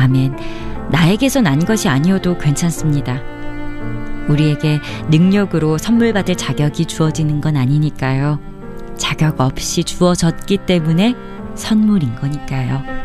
아멘. 나에게서 난 것이 아니어도 괜찮습니다. 우리에게 능력으로 선물 받을 자격이 주어지는 건 아니니까요. 자격 없이 주어졌기 때문에 선물인 거니까요.